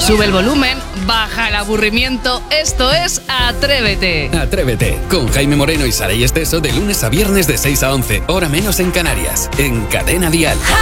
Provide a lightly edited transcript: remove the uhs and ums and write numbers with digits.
Sube el volumen, baja el aburrimiento. Esto es Atrévete. Atrévete, con Jaime Moreno y Saray Esteso de lunes a viernes de 6 a 11, hora menos en Canarias, en Cadena Dial.